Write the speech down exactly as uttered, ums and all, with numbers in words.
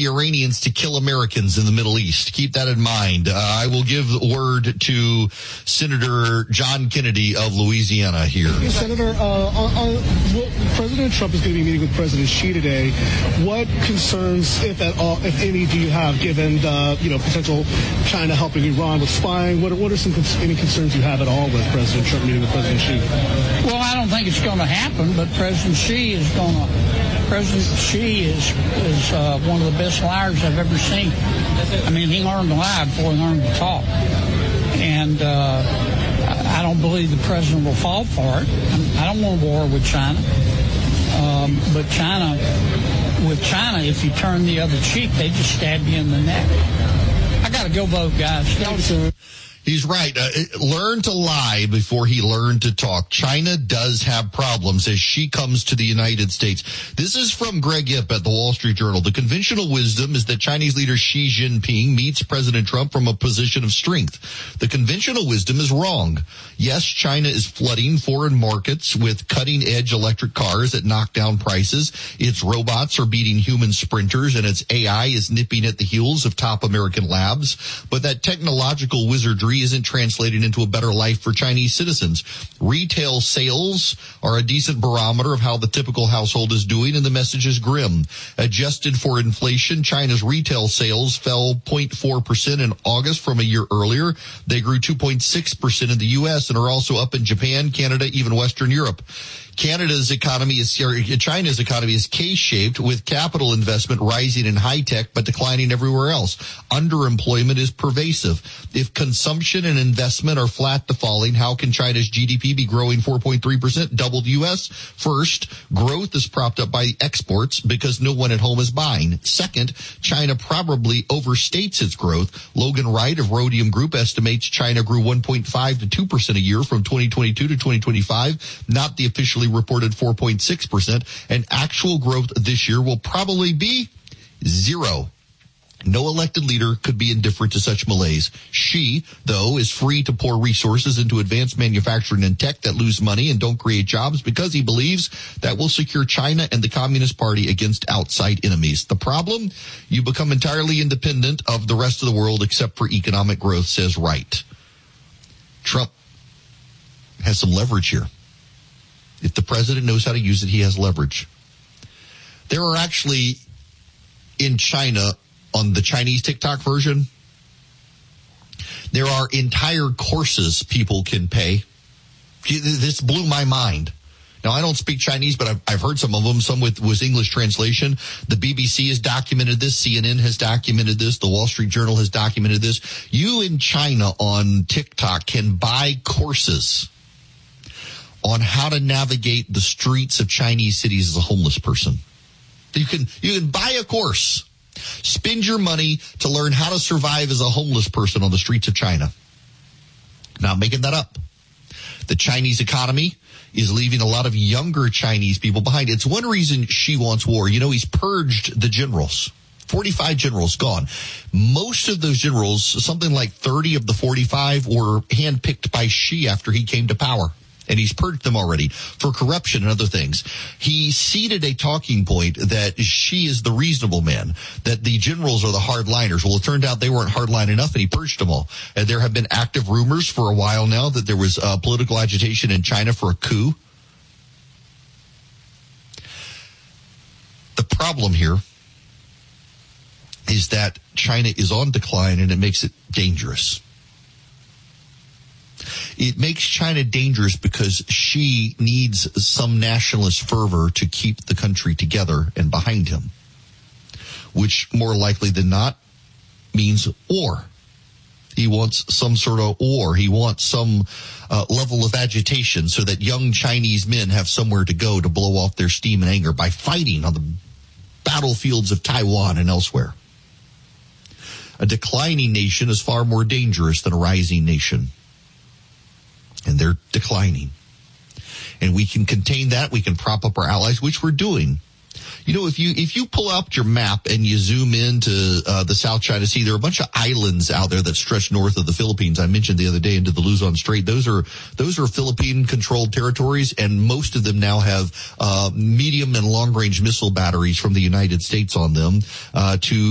the Iranians to kill Americans in the Middle East. Keep that in mind. Uh, I will give the word to Senator John Kennedy of Louisiana here. Senator, uh, on, on, well, President Trump is going to be meeting with President Xi today. What concerns, if at all, if any, do you have given the, you know, potential China helping Iran with spying? What, what are some any concerns you have at all with President Trump meeting with President Xi? Well, I don't think it's going to happen, but President Xi is going to. President Xi is is uh, one of the best liars I've ever seen. I mean, he learned to lie before he learned to talk. And uh, I don't believe the president will fall for it. I don't want a war with China. Um, but China, with China, if you turn the other cheek, they just stab you in the neck. I got to go vote, guys. He's right. Uh, learn to lie before he learned to talk. China does have problems as she comes to the United States. This is from Greg Ip at the Wall Street Journal. The conventional wisdom is that Chinese leader Xi Jinping meets President Trump from a position of strength. The conventional wisdom is wrong. Yes, China is flooding foreign markets with cutting-edge electric cars that knock down prices. Its robots are beating human sprinters, and its A I is nipping at the heels of top American labs. But that technological wizardry isn't translated into a better life for Chinese citizens. Retail sales are a decent barometer of how the typical household is doing, and the message is grim. Adjusted for inflation, China's retail sales fell zero point four percent in August from a year earlier. They grew two point six percent in the U S and are also up in Japan, Canada, even Western Europe. Canada's economy is, or China's economy is K-shaped, with capital investment rising in high tech but declining everywhere else. Underemployment is pervasive. If consumption and investment are flat to falling, how can China's G D P be growing four point three percent, double the U S? First, growth is propped up by exports because no one at home is buying. Second, China probably overstates its growth. Logan Wright of Rhodium Group estimates China grew one point five to two percent a year from twenty twenty-two to twenty twenty-five, not the officially reported four point six percent, and actual growth this year will probably be zero. No elected leader could be indifferent to such malaise. Xi, though, is free to pour resources into advanced manufacturing and tech that lose money and don't create jobs because he believes that will secure China and the Communist Party against outside enemies. The problem? You become entirely independent of the rest of the world except for economic growth, says Wright. Trump has some leverage here. If the president knows how to use it, he has leverage. There are actually, in China, on the Chinese TikTok version, there are entire courses people can pay. This blew my mind. Now, I don't speak Chinese, but I've, I've heard some of them, some with, with English translation. The B B C has documented this. C N N has documented this. The Wall Street Journal has documented this. You in China on TikTok can buy courses on how to navigate the streets of Chinese cities as a homeless person. You can, you can buy a course. Spend your money to learn how to survive as a homeless person on the streets of China. Not making that up. The Chinese economy is leaving a lot of younger Chinese people behind. It's one reason Xi wants war. You know, he's purged the generals. forty-five generals gone. Most of those generals, something like thirty of the forty-five, were handpicked by Xi after he came to power. And he's purged them already for corruption and other things. He seeded a talking point that Xi is the reasonable man, that the generals are the hardliners. Well, it turned out they weren't hardline enough, and he purged them all. And there have been active rumors for a while now that there was uh, political agitation in China for a coup. The problem here is that China is on decline, and it makes it dangerous. It makes China dangerous because Xi needs some nationalist fervor to keep the country together and behind him, which more likely than not means war. He wants some sort of war. He wants some uh, level of agitation so that young Chinese men have somewhere to go to blow off their steam and anger by fighting on the battlefields of Taiwan and elsewhere. A declining nation is far more dangerous than a rising nation. And they're declining. And we can contain that. We can prop up our allies, which we're doing. You know, if you if you pull up your map and you zoom into uh, the South China Sea, there are a bunch of islands out there that stretch north of the Philippines. I mentioned the other day into the Luzon Strait. Those are those are Philippine-controlled territories, and most of them now have uh, medium and long-range missile batteries from the United States on them uh, to